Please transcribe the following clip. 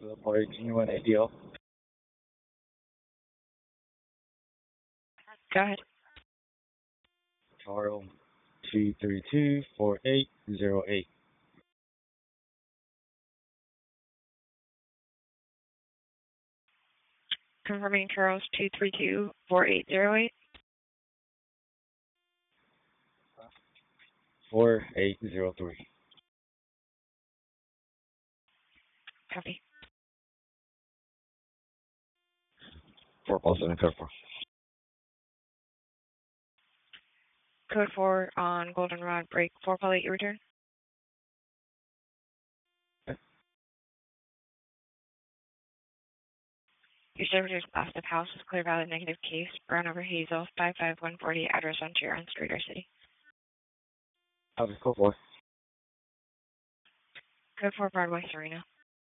the park. Anyone ideal? Go ahead. Carl 232-4808. Confirming Charles 232-4808. 4803. Copy. 4 code 4. Code 4 on Goldenrod break 4 8, you return. Your servitor's blast of house is Clear Valley negative case, Brown over Hazel, 55140, address on Sharon Street or City. Code 4. Code 4 Broadway, Serena.